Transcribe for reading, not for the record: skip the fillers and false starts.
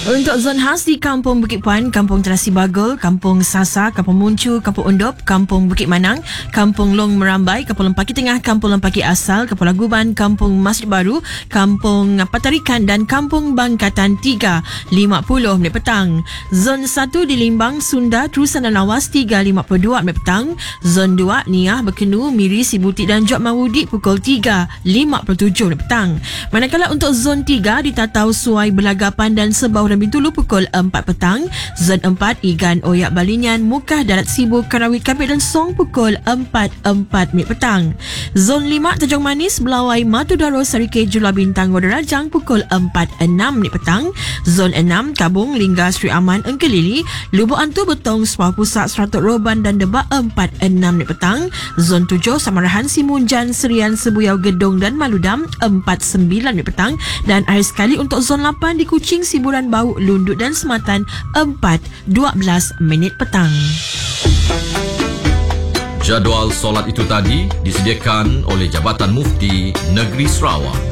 Untuk zon khas di Kampung Bukit Puan, Kampung Terasi Bagul, Kampung Sasa, Kampung Muncu, Kampung Undop, Kampung Bukit Manang, Kampung Long Merambai, Kampung Lempaki Tengah, Kampung Lempaki Asal, Kampung Laguban, Kampung Masjid Baru, Kampung Patarikan dan Kampung Bangkatan 3, 50 minit petang. Zon 1 di Limbang, Sunda, Terusan dan Lawas 3.52 minit petang. Zon 2 Niah, Berkenu, Miri, Sibutik dan Jok Mawudi pukul 3.57 minit petang. Manakala untuk zon 3 di Tatau, Suai, Belagapan dan Sebau dan Bintulu pukul 4 petang. Zon 4 Igan, Oyak, Balinyan, Mukah, Darat Sibu, Karawit, Kapit dan Song pukul 4.04 minit petang. Zon 5 Tanjung Manis, Belawai, Matu Daro, Sarike, Jula Bintang, Wadarajang pukul 4.06 minit petang. Zon 6 Kabung, Lingga, Sri Aman, Engkelili, Lubuk Antu, Betong, Sepah Pusat, Seratuk Roban dan Debak 4.06 minit petang. Zon 7 Samarahan, Simunjan, Serian, Sebuyau, Gedong dan Maludam 4.9 minit petang. Dan akhir sekali untuk zon 8 di Kuching, Siburan, Bau, Lundut dan Sematan 4.12 minit petang. Jadual solat itu tadi disediakan oleh Jabatan Mufti Negeri Sarawak.